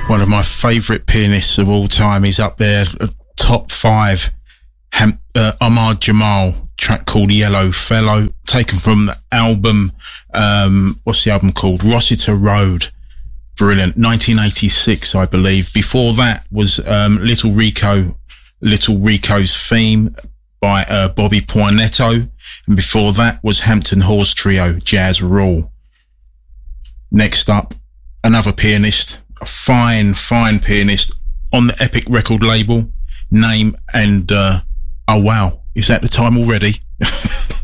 One of my favourite pianists of all time. He's up there, top five. Ahmad Jamal, track called Yellow Fellow, taken from the album, what's the album called? Rossiter Road. Brilliant. 1986, I believe. Before that was Little Rico's Theme by Bobby Poinetto. And before that was Hampton Horse Trio, Jazz Rule. Next up, another pianist, a fine pianist on the Epic record label. Name and, oh wow, is that the time already?